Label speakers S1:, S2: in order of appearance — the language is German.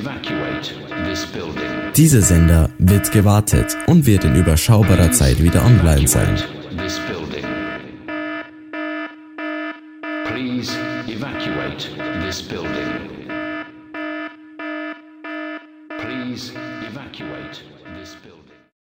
S1: Evacuate this building.
S2: Dieser Sender wird gewartet und wird in überschaubarer Zeit wieder online sein.
S1: This building. Please evacuate this building. Please evacuate